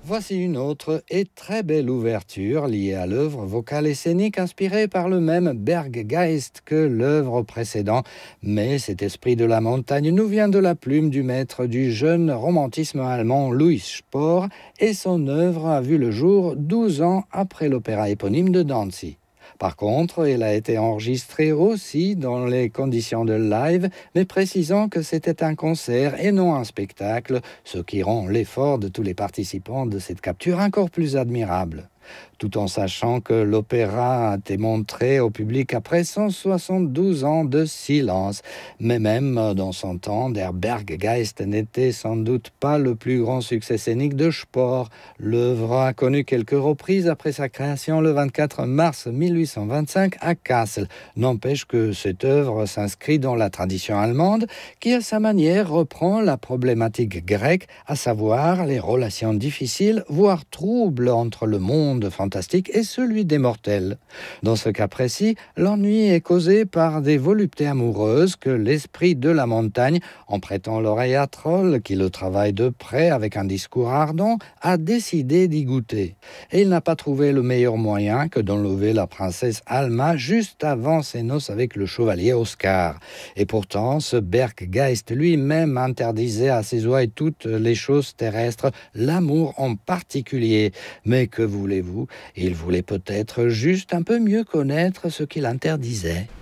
Voici une autre et très belle ouverture liée à l'œuvre vocale et scénique inspirée par le même Berggeist que l'œuvre précédente. Mais cet esprit de la montagne nous vient de la plume du maître du jeune romantisme allemand Louis Spohr et son œuvre a vu le jour 12 ans après l'opéra éponyme de Danzig. Par contre, elle a été enregistrée aussi dans les conditions de live, mais précisant que c'était un concert et non un spectacle, ce qui rend l'effort de tous les participants de cette capture encore plus admirable. Tout en sachant que l'opéra a été montré au public après 172 ans de silence. Mais même dans son temps, Der Berggeist n'était sans doute pas le plus grand succès scénique de Spohr. L'œuvre a connu quelques reprises après sa création le 24 mars 1825 à Kassel. N'empêche que cette œuvre s'inscrit dans la tradition allemande qui, à sa manière, reprend la problématique grecque, à savoir les relations difficiles, voire troubles entre le monde fantastique et celui des mortels. Dans ce cas précis, l'ennui est causé par des voluptés amoureuses que l'esprit de la montagne, en prêtant l'oreille à Troll, qui le travaille de près avec un discours ardent, a décidé d'y goûter. Et il n'a pas trouvé le meilleur moyen que d'enlever la princesse Alma juste avant ses noces avec le chevalier Oscar. Et pourtant, ce Berggeist lui-même interdisait à ses oreilles toutes les choses terrestres, l'amour en particulier. Mais que voulez-vous, il voulait peut-être juste un peu mieux connaître ce qu'il interdisait.